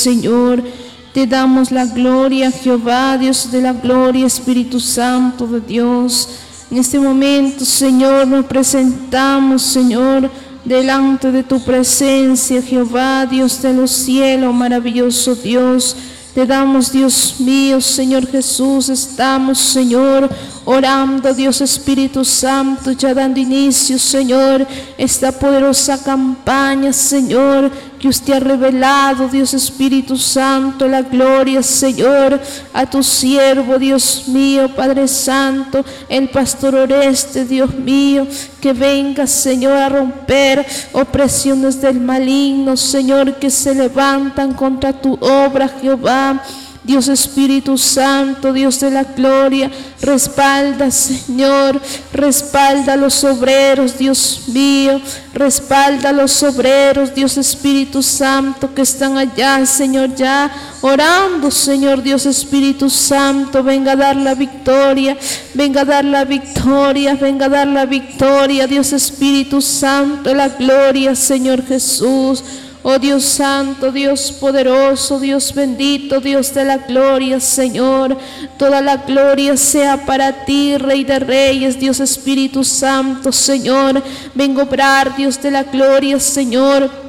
Señor. Te damos la gloria, Jehová, Dios de la gloria, Espíritu Santo de Dios. En este momento, Señor, nos presentamos, Señor, delante de tu presencia, Jehová, Dios de los cielos, maravilloso Dios. Te damos, Dios mío, Señor Jesús, estamos, Señor, orando, Dios Espíritu Santo, ya dando inicio, Señor, esta poderosa campaña, Señor, que usted ha revelado, Dios Espíritu Santo, la gloria, Señor, a tu siervo, Dios mío, Padre Santo, el pastor Oreste, Dios mío, que venga, Señor, a romper opresiones del maligno, Señor, que se levantan contra tu obra, Jehová. Dios Espíritu Santo, Dios de la gloria, respalda, Señor, respalda a los obreros, Dios mío, respalda a los obreros, Dios Espíritu Santo, que están allá, Señor, ya orando, Señor, Dios Espíritu Santo, venga a dar la victoria, venga a dar la victoria, venga a dar la victoria, Dios Espíritu Santo, la gloria, Señor Jesús. Oh Dios santo, Dios poderoso, Dios bendito, Dios de la gloria, Señor. Toda la gloria sea para ti, Rey de Reyes, Dios Espíritu Santo, Señor. Vengo a obrar, Dios de la gloria, Señor.